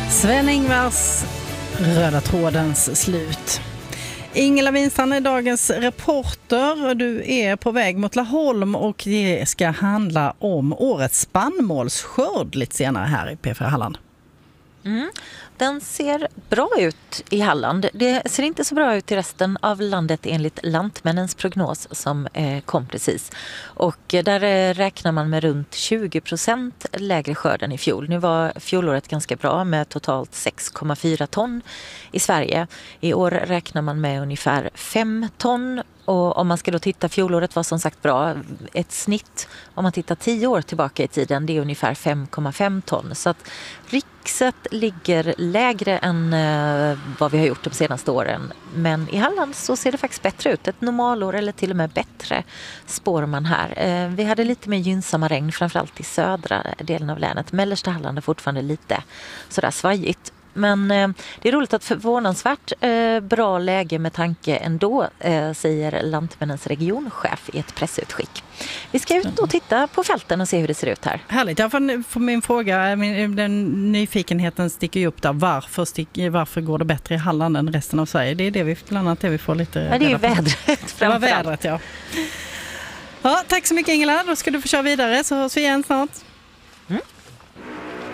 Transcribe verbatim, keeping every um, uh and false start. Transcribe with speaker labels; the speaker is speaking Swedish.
Speaker 1: Sven-Ingvars röda trådens slut. Ingela Winsson är dagens reporter. Du är på väg mot Laholm och det ska handla om årets spannmålsskörd lite senare här i P fyra Halland.
Speaker 2: Mm. Den ser bra ut i Halland. Det ser inte så bra ut i resten av landet enligt Lantmännens prognos som eh, kom precis. Och eh, där eh, räknar man med runt tjugo procent lägre skörd än i fjol. Nu var fjolåret ganska bra med totalt sex komma fyra ton i Sverige. I år räknar man med ungefär fem ton. Och om man ska då titta, fjolåret var som sagt bra, ett snitt om man tittar tio år tillbaka i tiden, det är ungefär fem komma fem ton. Så att rikset ligger lägre än eh, vad vi har gjort de senaste åren. Men i Halland så ser det faktiskt bättre ut, ett normalår eller till och med bättre spår man här. Eh, vi hade lite mer gynnsamma regn, framförallt i södra delen av länet. Mellersta Halland är fortfarande lite sådär svajigt. Men eh, det är roligt att förvånansvärt eh, bra läge med tanke ändå, eh, säger Lantmännens regionchef i ett pressutskick. Vi ska ut och titta på fälten och se hur det ser ut här.
Speaker 1: Härligt. Jag får, får min fråga, min, den nyfikenheten sticker ju upp där. Varför, stick, varför går det bättre i Halland än resten av Sverige? Det är det vi, bland annat det vi får lite...
Speaker 2: Ja, det är ju vädret.
Speaker 1: Det var vädret, ja. Ja, tack så mycket Ingela. Då ska du få köra vidare så hörs vi igen snart.